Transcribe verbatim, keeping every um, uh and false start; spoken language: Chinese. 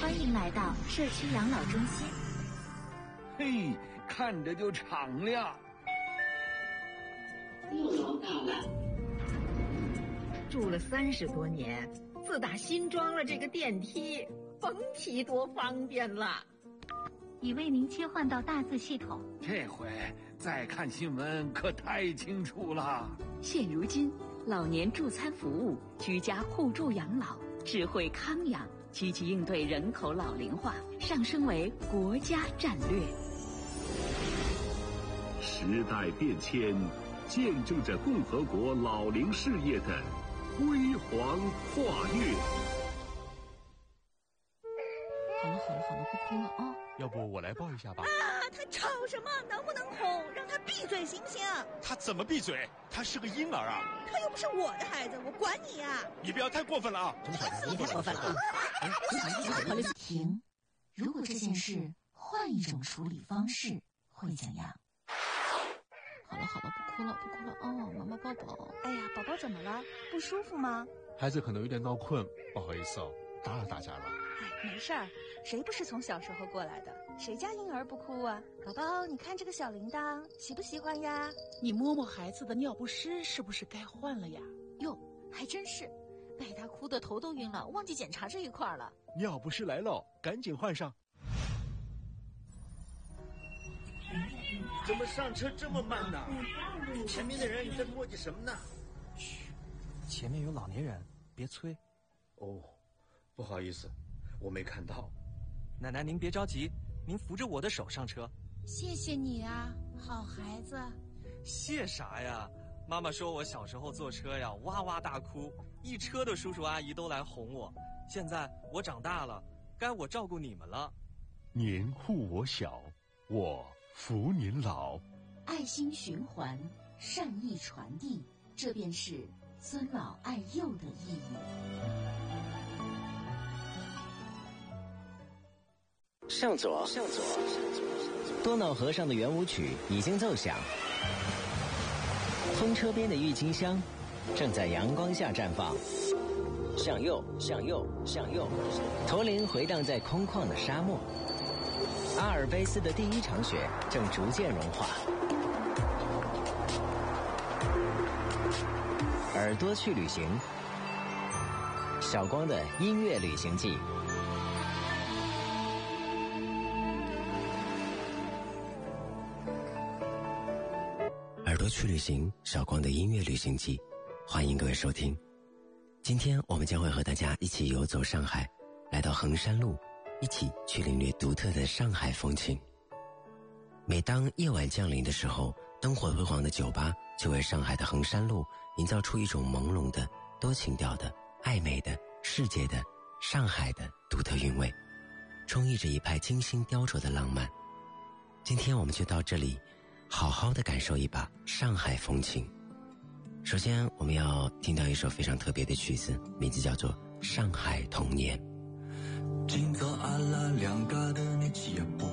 欢迎来到社区养老中心。 嘿，看着就敞亮。 又楼到了。 住了三十多年，自打新装了这个电梯，甭提多方便了。 已为您切换到大字系统。 这回再看新闻可太清楚了。 现如今，老年助餐服务、居家互助养老、智慧康养，积极应对人口老龄化，上升为国家战略。 时代变迁，见证着共和国老龄事业的辉煌跨越。 好了好了好了，不哭了啊！ 要不我来抱一下吧。 啊，他吵什么？能不能哄？让他闭嘴行不行？ 他怎么闭嘴？他是个婴儿啊！ 他又不是我的孩子，我管你呀！ 你不要太过分了啊！ 你太过分了啊！ 停！如果这件事换一种处理方式，会怎样？ 好了好了，不哭了不哭了哦，妈妈抱抱。 哎呀，宝宝怎么了？不舒服吗？ 孩子可能有点闹困，不好意思哦，打扰大家了。 哎，没事儿，谁不是从小时候过来的？谁家婴儿不哭啊？宝宝，你看这个小铃铛，喜不喜欢呀？ 你摸摸孩子的尿不湿，是不是该换了呀？ 哟，还真是，被他哭得头都晕了，忘记检查这一块了。 尿不湿来了，赶紧换上。 怎么上车这么慢呢？前面的人你在磨叽什么呢？ 嘘，前面有老年人，别催。 哦，不好意思，我没看到。 奶奶您别着急，您扶着我的手上车。 谢谢你啊，好孩子。 谢啥呀？妈妈说我小时候坐车呀，哇哇大哭，一车的叔叔阿姨都来哄我。现在我长大了，该我照顾你们了。 年护我小，我扶您老。 爱心循环，善意传递，这便是尊老爱幼的意义。 向左，向左，多瑙河上的圆舞曲已经奏响，风车边的郁金香正在阳光下绽放。向右，向右，向右，驼铃回荡在空旷的沙漠。阿尔卑斯的第一场雪正逐渐融化。耳朵去旅行，小光的音乐旅行记。耳朵去旅行，小光的音乐旅行记，欢迎各位收听。今天我们将会和大家一起游走上海，来到衡山路，一起去领略独特的上海风情。每当夜晚降临的时候，灯火辉煌的酒吧就为上海的衡山路营造出一种朦胧的、多情调的、暧昧的、世界的、上海的独特韵味，充溢着一派精心雕琢的浪漫。今天我们就到这里，好好的感受一把上海风情。首先我们要听到一首非常特别的曲子，名字叫做《上海童年》。 今早阿拉两家头日去一把